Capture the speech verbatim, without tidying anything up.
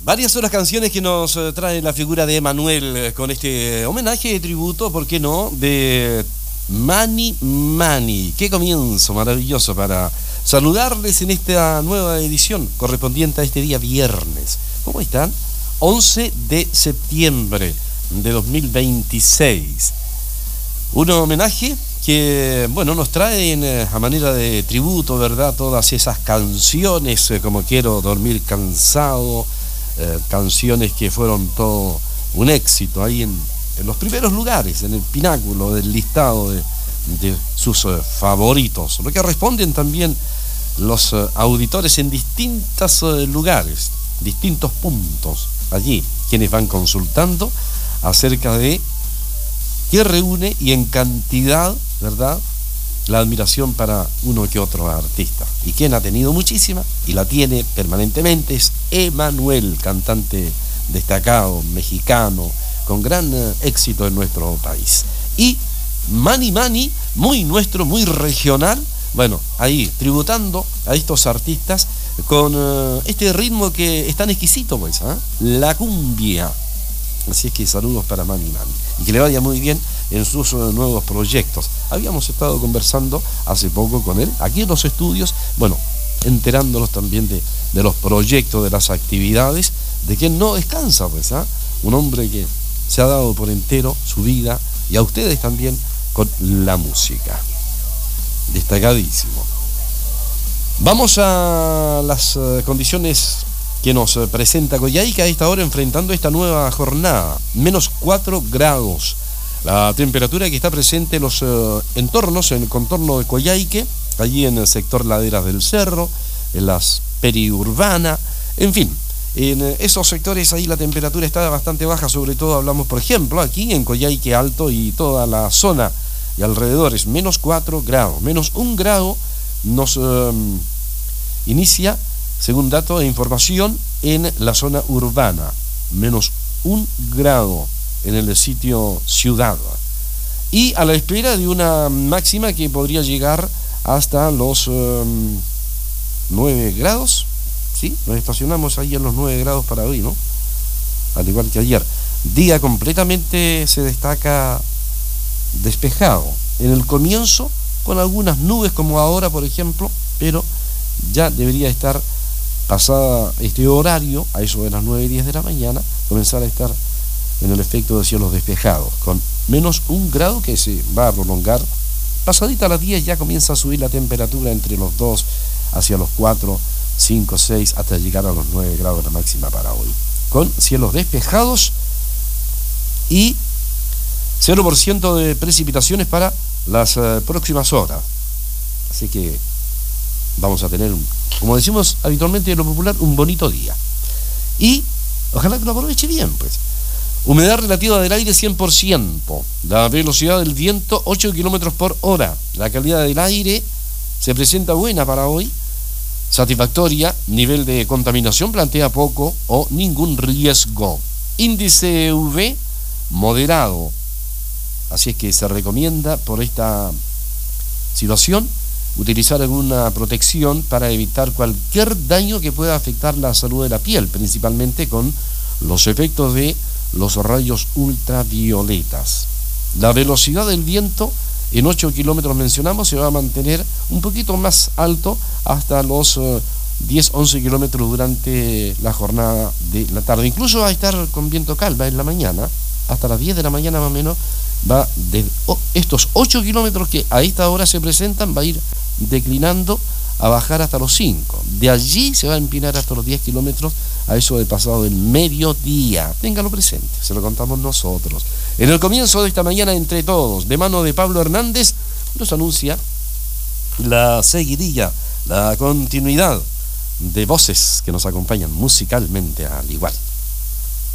Varias son las canciones que nos eh, trae la figura de Emanuel eh, con este homenaje de tributo, ¿por qué no?, de Mani Mani. Qué comienzo maravilloso para saludarles en esta nueva edición correspondiente a este día viernes. ¿Cómo están? once de septiembre de dos mil veintiséis. Un homenaje que, bueno, nos traen eh, a manera de tributo, ¿verdad? Todas esas canciones eh, como Quiero dormir cansado, eh, canciones que fueron todo un éxito ahí en, en los primeros lugares, en el pináculo del listado de, de sus eh, favoritos, lo que responden también los eh, auditores en distintos eh, lugares, distintos puntos, allí, quienes van consultando acerca de qué reúne y en cantidad, ¿verdad?, la admiración para uno que otro artista. Y quien ha tenido muchísima y la tiene permanentemente es Emanuel, cantante destacado, mexicano, con gran eh, éxito en nuestro país. Y Mani Mani, muy nuestro, muy regional, bueno, ahí, tributando a estos artistas con uh, este ritmo que es tan exquisito, pues, ¿eh? La cumbia. Así es que saludos para Mani Mani. Y que le vaya muy bien en sus uh, nuevos proyectos. Habíamos estado conversando hace poco con él, aquí en los estudios, bueno, enterándonos también de, de los proyectos, de las actividades, de quien no descansa, pues, ¿eh? Un hombre que se ha dado por entero su vida, y a ustedes también, con la música. Destacadísimo. Vamos a las uh, condiciones que nos uh, presenta Coyhaique a esta hora, enfrentando esta nueva jornada. Menos cuatro grados. La temperatura que está presente en los uh, entornos, en el contorno de Coyhaique, allí en el sector Laderas del Cerro, en las periurbana, en fin, en uh, esos sectores ahí la temperatura está bastante baja, sobre todo hablamos, por ejemplo, aquí en Coyhaique Alto y toda la zona y alrededores, menos cuatro grados, menos un grado nos uh, inicia, según dato de información, en la zona urbana, menos un grado en el sitio ciudad, y a la espera de una máxima que podría llegar hasta los um, nueve grados, ¿sí? Nos estacionamos ahí en los nueve grados para hoy, ¿no? Al igual que ayer. Día completamente se destaca despejado. En el comienzo, con algunas nubes como ahora, por ejemplo, pero ya debería estar pasada este horario, a eso de las nueve y diez de la mañana, comenzar a estar en el efecto de cielos despejados, con menos un grado que se va a prolongar. Pasadita a las diez ya comienza a subir la temperatura entre los dos, hacia los cuatro, cinco, seis, hasta llegar a los nueve grados la máxima para hoy, con cielos despejados y cero por ciento de precipitaciones para las uh, próximas horas. Así que vamos a tener, un, como decimos habitualmente en lo popular, un bonito día. Y ojalá que lo aproveche bien, pues. Humedad relativa del aire cien por ciento. La velocidad del viento ocho kilómetros por hora. La calidad del aire se presenta buena para hoy, satisfactoria. Nivel de contaminación plantea poco o ningún riesgo. Índice U V moderado. Así es que se recomienda por esta situación utilizar alguna protección para evitar cualquier daño que pueda afectar la salud de la piel, principalmente con los efectos de los rayos ultravioletas. La velocidad del viento en ocho kilómetros mencionamos se va a mantener un poquito más alto hasta los uh, diez a once kilómetros durante la jornada de la tarde. Incluso va a estar con viento calma en la mañana, hasta las diez de la mañana más o menos. Va de oh, estos ocho kilómetros que a esta hora se presentan, va a ir declinando a bajar hasta los cinco. De allí se va a empinar hasta los diez kilómetros a eso de pasado del mediodía. Téngalo presente, se lo contamos nosotros. En el comienzo de esta mañana, entre todos, de mano de Pablo Hernández, nos anuncia la seguidilla, la continuidad de voces que nos acompañan musicalmente al igual.